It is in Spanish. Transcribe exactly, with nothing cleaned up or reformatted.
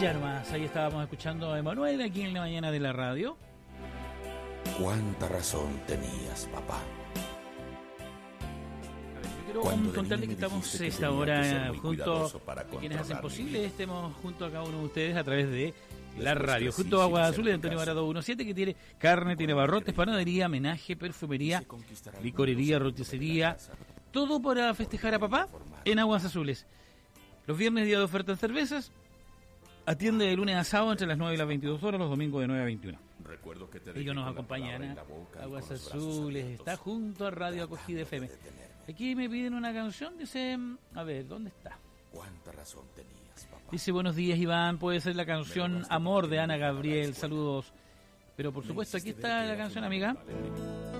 Ya nomás, ahí estábamos escuchando a Emanuel aquí en la mañana de la radio. Cuánta razón tenías, papá. Quiero contarle que estamos a esta hora junto a quienes hacen posible estemos junto a cada uno de ustedes a través de la radio. Junto a Aguas Azules de Antonio Barado diecisiete, que tiene carne, tiene barrotes, panadería, menaje, perfumería, licorería, roticería, todo para festejar a papá en Aguas Azules. Los viernes día de oferta en cervezas, atiende de lunes a sábado entre las nueve y las veintidós horas, los domingos de nueve a veintiuna. Ellos nos acompañan a Aguas Azules, está junto a Radio Acogida F M. Aquí me piden una canción, dice, a ver, ¿dónde está? Cuánta razón tenías, papá. Dice, buenos días, Iván, puede ser la canción Amor de Ana Gabriel, saludos. Pero por supuesto, aquí está la canción, amiga.